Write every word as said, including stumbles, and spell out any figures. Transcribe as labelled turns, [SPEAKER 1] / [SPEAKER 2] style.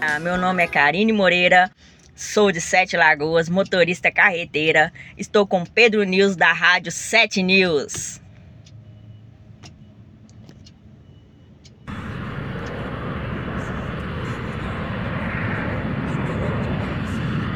[SPEAKER 1] Meu nome é Karine Moreira, sou de Sete Lagoas, motorista carreteira. Estou com Pedro News da Rádio Sete News.